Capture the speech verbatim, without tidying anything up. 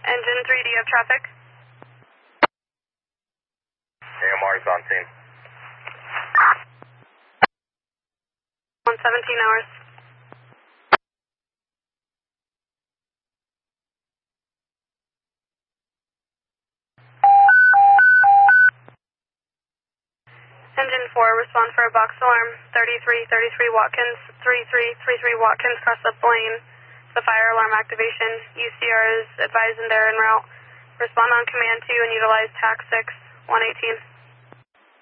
Engine three, do you have traffic? A M R is on scene. one seventeen hours. Engine four, respond for a box alarm. thirty-three thirty-three Watkins, thirty-three thirty-three Watkins, cross up lane. The fire alarm activation. U C R is advised and they're en route. Respond on command two and utilize tac six, one eighteen.